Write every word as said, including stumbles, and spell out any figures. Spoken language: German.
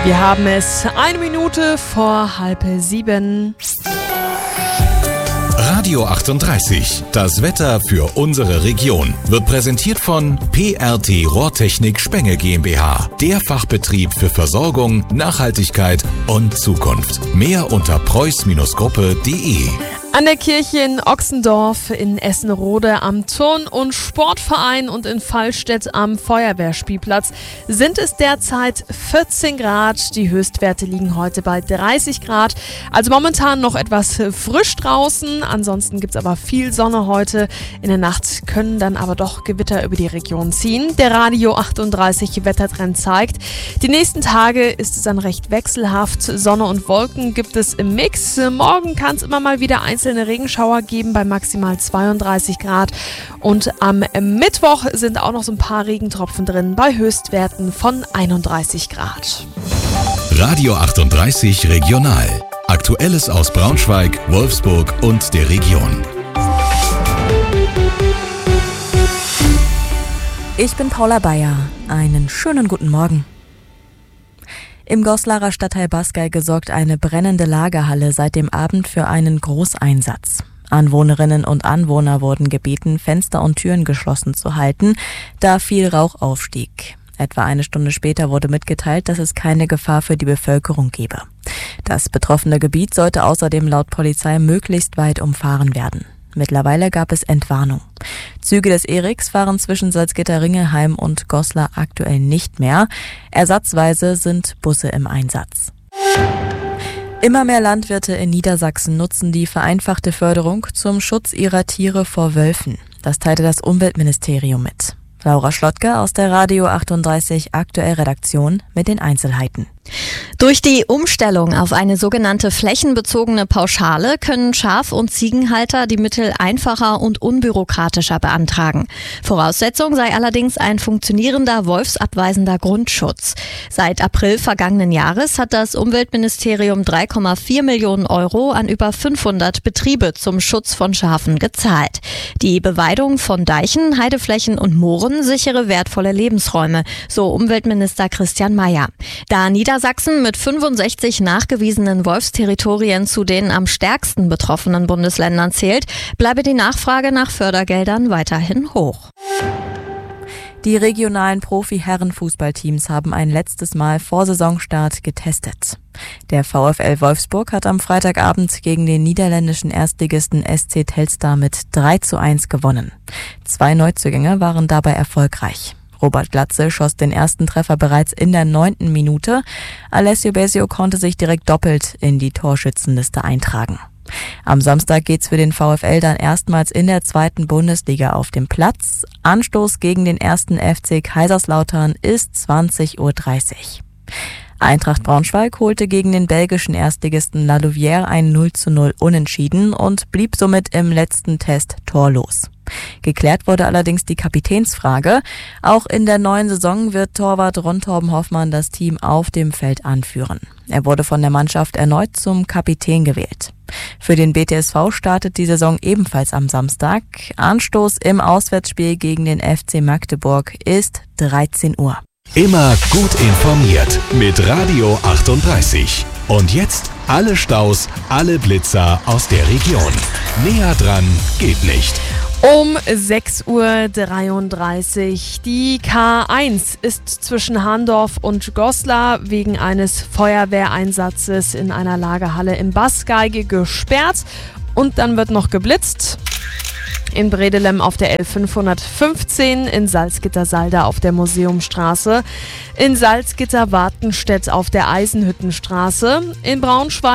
Wir haben es eine Minute vor halb sieben. Radio achtunddreißig, das Wetter für unsere Region, wird präsentiert von P R T Rohrtechnik Spenge GmbH, der Fachbetrieb für Versorgung, Nachhaltigkeit und Zukunft. Mehr unter preuß Gruppe punkt de. An der Kirche in Ochsendorf, in Essenrode am Turn- und Sportverein und in Fallstädt am Feuerwehrspielplatz sind es derzeit vierzehn Grad. Die Höchstwerte liegen heute bei dreißig Grad. Also momentan noch etwas frisch draußen. Ansonsten gibt es aber viel Sonne heute. In der Nacht können dann aber doch Gewitter über die Region ziehen. Der Radio achtunddreißig Wettertrend zeigt, die nächsten Tage ist es dann recht wechselhaft. Sonne und Wolken gibt es im Mix. Morgen kann es immer mal wieder einzelne Regenschauer geben bei maximal zweiunddreißig Grad. Und am Mittwoch sind auch noch so ein paar Regentropfen drin bei Höchstwerten von einunddreißig Grad. Radio achtunddreißig Regional. Aktuelles aus Braunschweig, Wolfsburg und der Region. Ich bin Paula Bayer. Einen schönen guten Morgen. Im Goslarer Stadtteil Baßgeige sorgt eine brennende Lagerhalle seit dem Abend für einen Großeinsatz. Anwohnerinnen und Anwohner wurden gebeten, Fenster und Türen geschlossen zu halten, da viel Rauch aufstieg. Etwa eine Stunde später wurde mitgeteilt, dass es keine Gefahr für die Bevölkerung gebe. Das betroffene Gebiet sollte außerdem laut Polizei möglichst weit umfahren werden. Mittlerweile gab es Entwarnung. Züge des E-Rix fahren zwischen Salzgitter-Ringelheim und Goslar aktuell nicht mehr. Ersatzweise sind Busse im Einsatz. Immer mehr Landwirte in Niedersachsen nutzen die vereinfachte Förderung zum Schutz ihrer Tiere vor Wölfen. Das teilte das Umweltministerium mit. Laura Schlottke aus der Radio achtunddreißig Aktuell Redaktion mit den Einzelheiten. Durch die Umstellung auf eine sogenannte flächenbezogene Pauschale können Schaf- und Ziegenhalter die Mittel einfacher und unbürokratischer beantragen. Voraussetzung sei allerdings ein funktionierender wolfsabweisender Grundschutz. Seit April vergangenen Jahres hat das Umweltministerium drei Komma vier Millionen Euro an über fünfhundert Betriebe zum Schutz von Schafen gezahlt. Die Beweidung von Deichen, Heideflächen und Mooren sichere wertvolle Lebensräume, so Umweltminister Christian Mayer. Da Niedersachsen mit fünfundsechzig nachgewiesenen Wolfsterritorien zu den am stärksten betroffenen Bundesländern zählt, bleibe die Nachfrage nach Fördergeldern weiterhin hoch. Die regionalen Profi-Herren-Fußballteams haben ein letztes Mal vor Saisonstart getestet. Der VfL Wolfsburg hat am Freitagabend gegen den niederländischen Erstligisten S C Telstar mit drei zu eins gewonnen. Zwei Neuzugänge waren dabei erfolgreich. Robert Glatze schoss den ersten Treffer bereits in der neunten Minute. Alessio Besio konnte sich direkt doppelt in die Torschützenliste eintragen. Am Samstag geht's für den VfL dann erstmals in der zweiten Bundesliga auf den Platz. Anstoß gegen den ersten F C Kaiserslautern ist zwanzig Uhr dreißig. Eintracht Braunschweig holte gegen den belgischen Erstligisten La Louvière ein null zu null Unentschieden und blieb somit im letzten Test torlos. Geklärt wurde allerdings die Kapitänsfrage. Auch in der neuen Saison wird Torwart Ron Torben Hoffmann das Team auf dem Feld anführen. Er wurde von der Mannschaft erneut zum Kapitän gewählt. Für den B T S V startet die Saison ebenfalls am Samstag. Anstoß im Auswärtsspiel gegen den F C Magdeburg ist dreizehn Uhr. Immer gut informiert mit Radio achtunddreißig. Und jetzt alle Staus, alle Blitzer aus der Region. Näher dran geht nicht. Um sechs Uhr dreiunddreißig. Die K eins ist zwischen Hahndorf und Goslar wegen eines Feuerwehreinsatzes in einer Lagerhalle in Baßgeige gesperrt. Und dann wird noch geblitzt. In Bredelem auf der L fünfhundertfünfzehn, in Salzgitter-Salda auf der Museumstraße, in Salzgitter-Wartenstedt auf der Eisenhüttenstraße, in Braunschweig